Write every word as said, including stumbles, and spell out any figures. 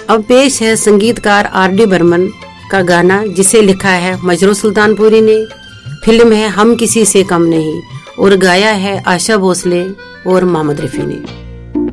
अब पेश है संगीतकार आर डी बर्मन का गाना, जिसे लिखा है मजरू सुल्तानपुरी ने। फिल्म है हम किसी से कम नहीं और गाया है आशा भोसले और मोहम्मद रफी ने।